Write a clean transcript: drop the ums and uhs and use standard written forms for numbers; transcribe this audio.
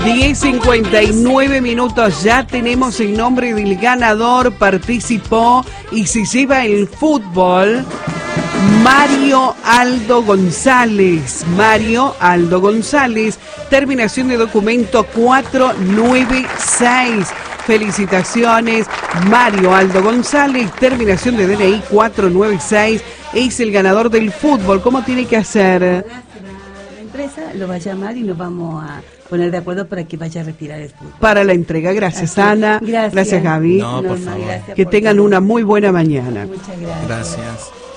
10:59 minutos, ya tenemos el nombre del ganador, participó y se lleva el fútbol Mario Aldo González. Mario Aldo González, terminación de documento 496. Felicitaciones, Mario Aldo González, terminación de DNI 496, es el ganador del fútbol. ¿Cómo tiene que hacer? La empresa lo va a llamar y nos vamos a poner de acuerdo para que vaya a retirar el fútbol. Para la entrega. Gracias, Ana. Gracias. Gracias, Gaby. No, por favor. Que tengan una muy buena mañana. Muchas gracias. Gracias.